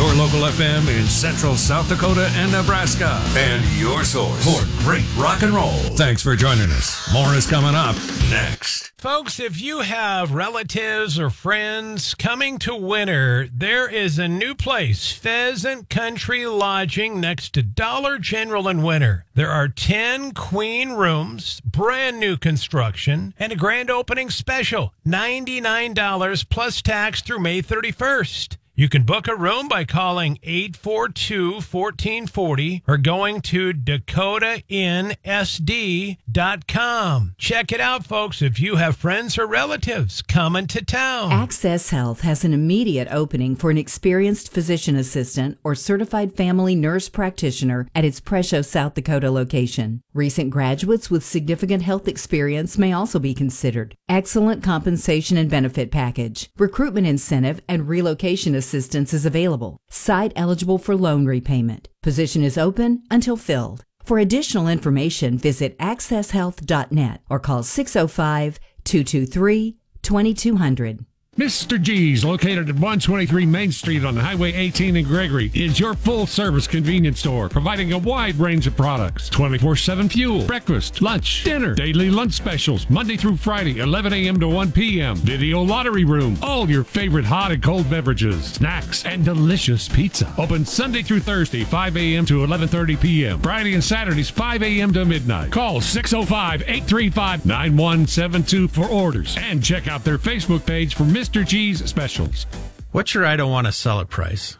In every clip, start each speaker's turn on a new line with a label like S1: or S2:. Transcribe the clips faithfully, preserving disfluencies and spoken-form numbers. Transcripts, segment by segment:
S1: your local F M in central South Dakota and Nebraska. And your source for great rock and roll. Thanks for joining us. More is coming up next.
S2: Folks, if you have relatives or friends coming to winter, there is a new place, Pheasant Country Lodging, next to Dollar General in Winter. There are ten queen rooms, brand new construction, and a grand opening special, ninety-nine dollars plus tax through May thirty-first. You can book a room by calling eight four two, one four four zero or going to dakota inn s d dot com. Check it out, folks, if you have friends or relatives coming to town.
S3: Access Health has an immediate opening for an experienced physician assistant or certified family nurse practitioner at its Presho, South Dakota location. Recent graduates with significant health experience may also be considered. Excellent compensation and benefit package. Recruitment incentive and relocation assistance is available. Site eligible for loan repayment. Position is open until filled. For additional information, visit access health dot net or call six oh five, two two three, two two zero zero.
S4: Mister G's, located at one twenty-three Main Street on Highway eighteen in Gregory, is your full-service convenience store, providing a wide range of products. twenty-four seven fuel, breakfast, lunch, dinner, daily lunch specials, Monday through Friday, eleven a.m. to one p.m. Video lottery room, all your favorite hot and cold beverages, snacks, and delicious pizza. Open Sunday through Thursday, five a.m. to eleven thirty p.m. Friday and Saturdays, five a.m. to midnight. Call six oh five, eight three five, nine one seven two for orders, and check out their Facebook page for Mister G's specials.
S5: What's your I don't want to sell it price?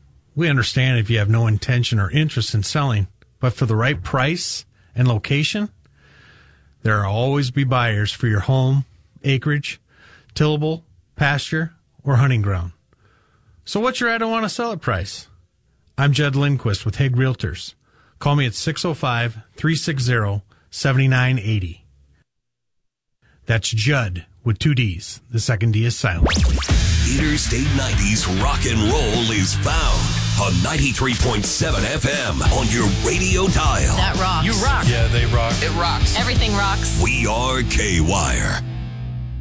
S5: We understand if you have no intention or interest in selling, but for the right price and location, there will always be buyers for your home, acreage, tillable, pasture, or hunting ground. So what's your I don't want to sell it price? I'm Judd Lindquist with Hague Realtors. Call me at six oh five, three six zero, seven nine eight zero. That's Judd with two D's. The second D is silent.
S6: Interstate nineties rock and roll is found on ninety-three point seven F M on your radio dial.
S7: That rocks.
S1: You rock. Yeah, they rock.
S7: It rocks. Everything rocks.
S6: We are K-Wire.